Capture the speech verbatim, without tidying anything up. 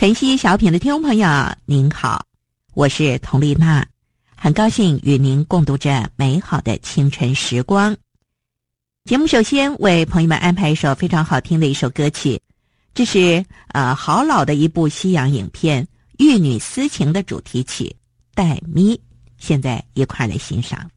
晨曦小品的听众朋友您好，我是佟丽娜，很高兴与您共度这美好的清晨时光。节目首先为朋友们安排一首非常好听的一首歌曲，这是呃好老的一部西洋影片《玉女私情》的主题曲《黛咪》，现在一块来欣赏。